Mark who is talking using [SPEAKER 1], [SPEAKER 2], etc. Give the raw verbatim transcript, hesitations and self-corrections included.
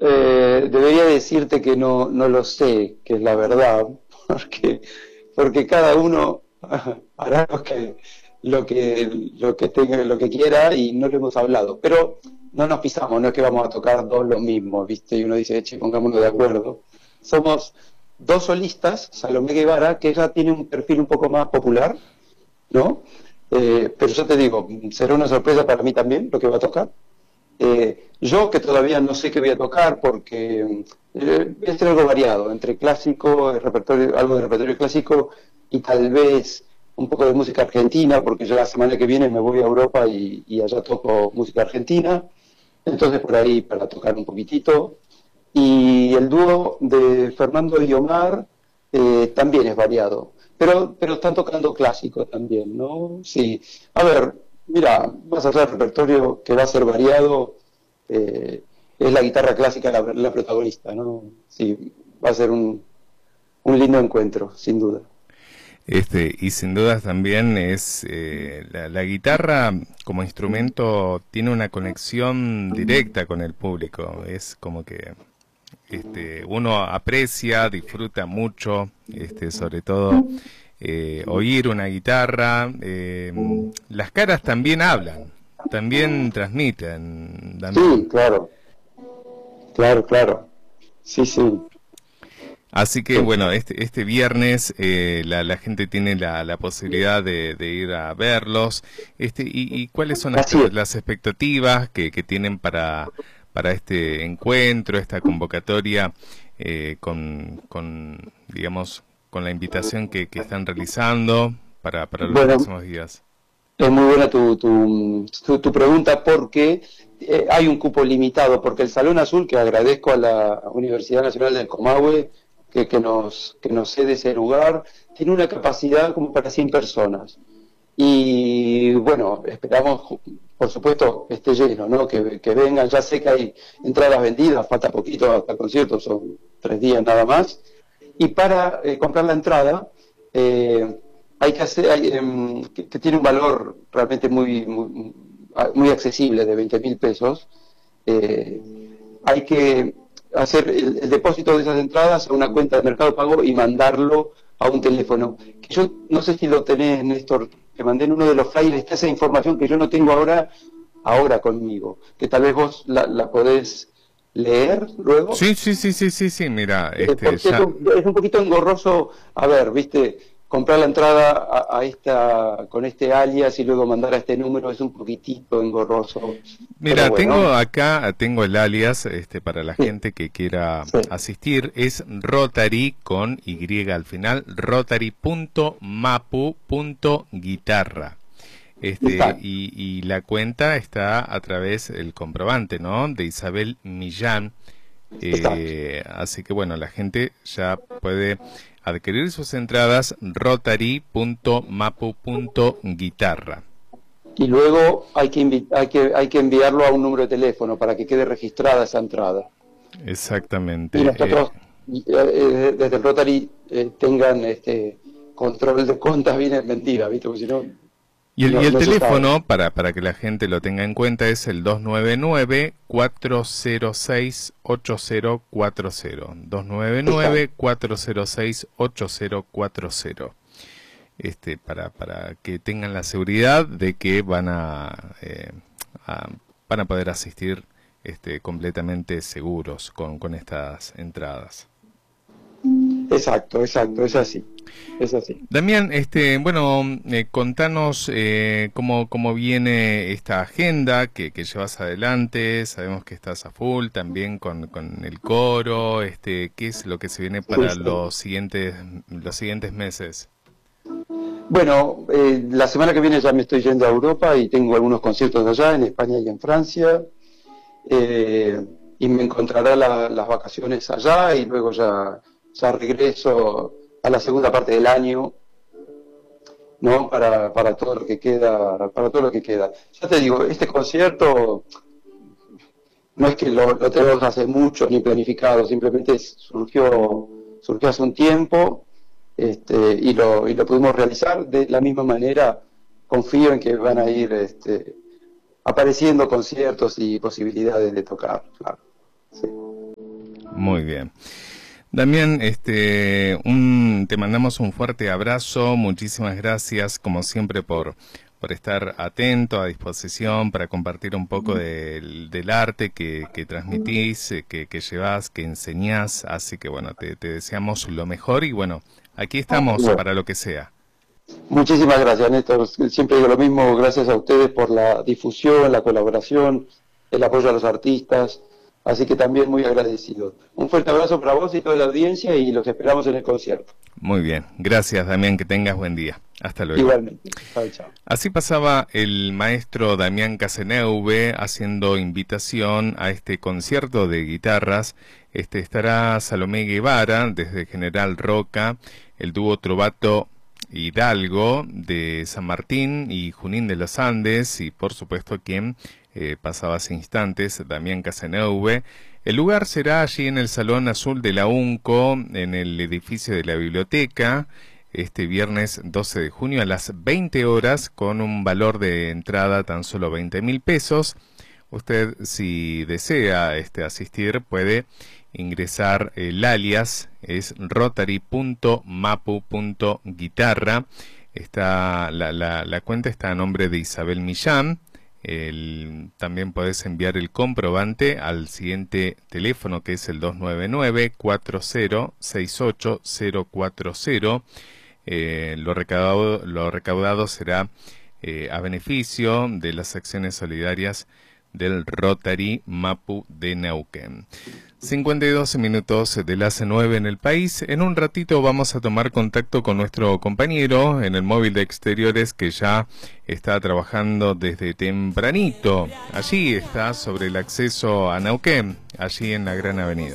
[SPEAKER 1] eh, debería decirte que no, no lo sé, que es la verdad, porque, porque cada uno hará lo que, lo que, lo que tenga, lo que quiera y no lo hemos hablado. Pero no nos pisamos, no es que vamos a tocar dos lo mismo, ¿viste? Y uno dice, che, pongámonos de acuerdo. Somos dos solistas, Salomé Guevara, que ella tiene un perfil un poco más popular, ¿no? Eh, pero yo te digo, será una sorpresa para mí también lo que va a tocar. Eh, yo que todavía no sé qué voy a tocar porque eh, voy a hacer algo variado, entre clásico, el repertorio, algo de repertorio clásico y tal vez un poco de música argentina, porque yo la semana que viene me voy a Europa y, y allá toco música argentina, entonces por ahí para tocar un poquitito. Y el dúo de Fernando y Omar eh, también es variado, pero, pero están tocando clásico también, ¿no? Sí, a ver, mira, vas a hacer repertorio que va a ser variado, eh, es la guitarra clásica la, la protagonista, ¿no? Sí, va a ser un, un lindo encuentro, sin duda.
[SPEAKER 2] Este, y sin dudas también es eh, la, la guitarra como instrumento tiene una conexión directa con el público. Es como que este, uno aprecia, disfruta mucho, este, sobre todo eh, oír una guitarra. Eh, las caras también hablan, también transmiten,
[SPEAKER 1] Sí,
[SPEAKER 2] Damián.
[SPEAKER 1] claro, claro, claro. Sí, sí.
[SPEAKER 2] Así que bueno, este, este viernes eh, la, la gente tiene la, la posibilidad de, de ir a verlos. Este, y, y ¿cuáles son las,
[SPEAKER 1] Así es.
[SPEAKER 2] las expectativas que, que tienen para, para este encuentro, esta convocatoria eh, con, con, digamos, con la invitación que, que están realizando para, para los
[SPEAKER 1] Bueno,
[SPEAKER 2] próximos días?
[SPEAKER 1] es muy buena tu, tu, tu, tu pregunta porque eh, hay un cupo limitado, porque el Salón Azul, que agradezco a la Universidad Nacional del Comahue que, que, nos, que nos cede ese lugar, tiene una capacidad como para cien personas. Y bueno, esperamos, por supuesto, que esté lleno, ¿no? Que, que vengan, ya sé que hay entradas vendidas, falta poquito hasta el concierto, son tres días nada más. Y para eh, comprar la entrada, eh, hay que hacer, hay, eh, que, que, tiene un valor realmente muy, muy, muy accesible, de veinte mil pesos. Eh, hay que hacer el, el depósito de esas entradas a una cuenta de Mercado Pago y mandarlo a un teléfono. Que yo no sé si lo tenés, Néstor, te mandé en uno de los flyers, está esa información que yo no tengo ahora, ahora conmigo, que tal vez vos la, la podés leer luego.
[SPEAKER 2] Sí, sí, sí, sí, sí, sí, mira,
[SPEAKER 1] Eh,
[SPEAKER 2] este,
[SPEAKER 1] porque es
[SPEAKER 2] ya,
[SPEAKER 1] un, es un poquito engorroso, a ver, viste, comprar la entrada a, a esta con este alias y luego mandar a este número es un poquitito engorroso, pero
[SPEAKER 2] mira, tengo
[SPEAKER 1] bueno,
[SPEAKER 2] acá, tengo el alias, este, para la
[SPEAKER 1] sí,
[SPEAKER 2] gente que quiera
[SPEAKER 1] sí,
[SPEAKER 2] asistir, es Rotary con Y al final, rotary punto mapu punto guitarra. Este,
[SPEAKER 1] exacto,
[SPEAKER 2] y, y la cuenta está a través del comprobante, ¿no? De Isabel Millán.
[SPEAKER 1] exacto.
[SPEAKER 2] Eh, así que bueno, la gente ya puede adquirir sus entradas rotary punto mapu punto guitarra.
[SPEAKER 1] Y luego hay que, invi- hay que hay que enviarlo a un número de teléfono para que quede registrada esa entrada. Y
[SPEAKER 2] Exactamente. Eh,
[SPEAKER 1] nosotros eh, eh, desde el Rotary eh, tengan este control de cuentas bien es mentira, ¿viste? Porque si no,
[SPEAKER 2] Y el, y
[SPEAKER 1] no,
[SPEAKER 2] el
[SPEAKER 1] no se sabe.
[SPEAKER 2] teléfono, para, para que la gente lo tenga en cuenta, es el dos nueve nueve, cuatro cero seis, ocho cero cuatro cero. dos nueve nueve,
[SPEAKER 1] Exacto.
[SPEAKER 2] cuatro cero seis, ocho cero cuatro cero. Este, para, para que tengan la seguridad de que van a, eh, a- van a poder asistir este, completamente seguros con, con estas entradas.
[SPEAKER 1] Exacto, exacto, es así, es así.
[SPEAKER 2] Damián, este, bueno, eh, contanos eh, cómo, cómo viene esta agenda que, que llevas adelante. Sabemos que estás a full también con, con el coro. Este, ¿qué es lo que se viene
[SPEAKER 1] Sí,
[SPEAKER 2] para
[SPEAKER 1] sí.
[SPEAKER 2] los siguientes, los siguientes meses?
[SPEAKER 1] Bueno, eh, la semana que viene ya me estoy yendo a Europa y tengo algunos conciertos allá, en España y en Francia, eh, y me encontrará la- las vacaciones allá y luego ya, ya regreso a la segunda parte del año, ¿no? Para, para todo lo que queda, para todo lo que queda. Ya te digo, este concierto no es que lo, lo tenemos hace mucho ni planificado, simplemente surgió, surgió hace un tiempo, este, y, lo, y lo pudimos realizar de la misma manera. Confío en que van a ir este, apareciendo conciertos y posibilidades de tocar, claro. Sí.
[SPEAKER 2] Muy bien. Damián, este, un, te mandamos un fuerte abrazo, muchísimas gracias como siempre por, por estar atento, a disposición, para compartir un poco del, del arte que, que transmitís, que, que llevás, que enseñás, así que bueno, te, te deseamos lo mejor y bueno, aquí estamos
[SPEAKER 1] Bueno,
[SPEAKER 2] para lo que sea.
[SPEAKER 1] muchísimas gracias, Néstor. Siempre digo lo mismo, gracias a ustedes por la difusión, la colaboración, el apoyo a los artistas. Así que también muy agradecido. Un fuerte abrazo para vos y toda la audiencia y los esperamos en el concierto.
[SPEAKER 2] Muy bien, gracias Damián, que tengas buen día. Hasta luego.
[SPEAKER 1] Igualmente. Chao, chao.
[SPEAKER 2] Así pasaba el maestro Damián Cazeneuve haciendo invitación a este concierto de guitarras. Este estará Salomé Guevara desde General Roca, el dúo Trovato Hidalgo de San Martín y Junín de los Andes y por supuesto quien eh, pasaba hace instantes, Damián Cazeneuve. El lugar será allí en el Salón Azul de la UNCO, en el edificio de la biblioteca, este viernes doce de junio a las veinte horas, con un valor de entrada tan solo veinte mil pesos. Usted, si desea este, asistir, puede ingresar el alias, es rotary punto mapu punto guitarra. Está, la, la, la cuenta está a nombre de Isabel Millán. El, también podés enviar el comprobante al siguiente teléfono, que es el dos nueve nueve, cuatro cero seis ocho cero cuatro cero. Eh, lo, recaudado, lo recaudado será eh, a beneficio de las acciones solidarias del Rotary Mapu de Neuquén. cincuenta y dos minutos de las nueve en el país. En un ratito vamos a tomar contacto con nuestro compañero en el móvil de exteriores que ya está trabajando desde tempranito. Allí está sobre el acceso a Neuquén, allí en la Gran Avenida.